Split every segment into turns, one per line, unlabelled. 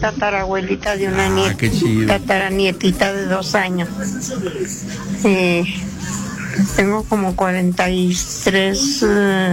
tatarabuelita de una nieta,
qué chido.
tataranietita de 2 años. Tengo como 43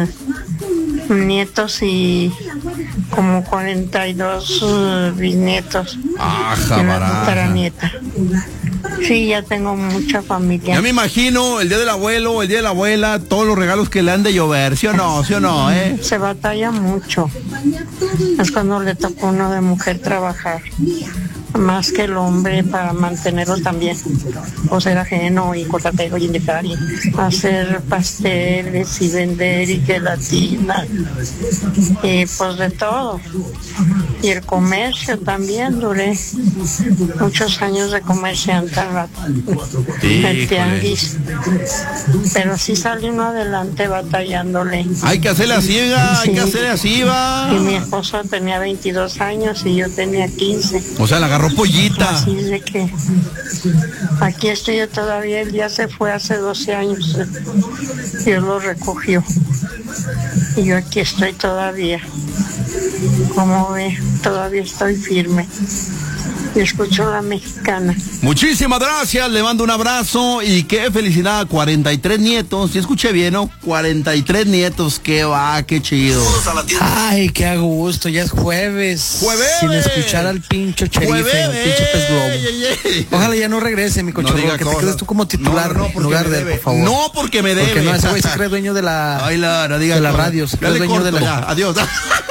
nietos y como 42 bisnietos.
Ajá,
una
baraja.
tataranieta. Sí, ya tengo mucha familia.
Ya me imagino el día del abuelo, el día de la abuela, todos los regalos que le han de llover, ¿sí o no? ¿Sí o no,
Se batalla mucho. Es cuando le toca a uno de mujer trabajar. Más que el hombre para mantenerlo también. O ser ajeno y cortapego y indicar y hacer pasteles y vender y gelatina. Y pues de todo. Y el comercio también, duré muchos años de comerciante al rato. El tianguis. Pero sí sale uno adelante batallándole.
Hay que hacerle así, ¿va? Hay que hacerle así, va.
Y mi esposo tenía 22 años y yo tenía 15.
O sea, la agarró pollita.
Así de que aquí estoy yo todavía, él ya se fue hace 12 años. Dios lo recogió. Y yo aquí estoy todavía. Como ve, todavía estoy firme. Y escucho la mexicana.
Muchísimas gracias, le mando un abrazo y qué felicidad, 43 nietos, ¿sí escuché bien, no? 43 nietos, qué va, qué chido.
Ay, qué a gusto, ya es jueves.
¡Jueves!
Sin escuchar al pincho sheriff, al pinche pez globo. Ojalá ya no regrese, mi cochorro,
diga
que
cosas.
te quedes tú como titular en lugar de él, por favor.
No, porque me debe.
Porque no, ese güey se cree dueño de la...
Ay, no diga
de la
cosas.
radio, se
Ya
cree
le
dueño de
corto,
la...
ya, adiós.